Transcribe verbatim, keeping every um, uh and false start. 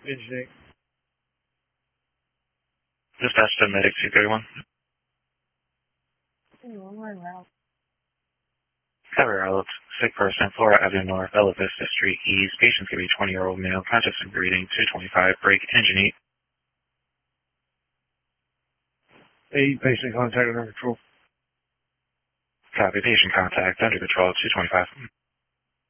Engine eight. Dispatch to Medic two thirty-one. Cover outlook, sick person, Flora Avenue North, Bella Vista Street East. Patient's going to be twenty-year-old male, conscious and breathing, two twenty-five, break, engine eight. eight, patient contact under control. Copy, patient contact under control, two twenty-five.